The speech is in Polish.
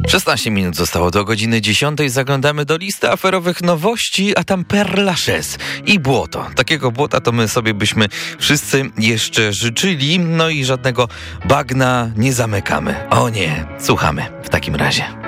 16 minut zostało do godziny 10. Zaglądamy do listy aferowych nowości, a tam Père Lachaise i błoto. Takiego błota to my sobie byśmy wszyscy jeszcze życzyli, no i żadnego bagna nie zamykamy. O nie, słuchamy w takim razie.